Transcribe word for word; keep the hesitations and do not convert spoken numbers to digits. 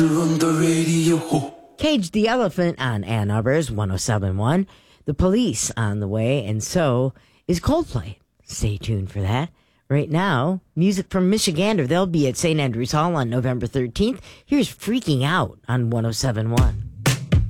On the radio. Cage the Elephant on Ann Arbor's one oh seven point one. The Police on the way, and so is Coldplay. Stay tuned for that. Right now, music from Michigander. They'll be at Saint Andrews Hall on November thirteenth. Here's Freaking Out on one oh seven point one.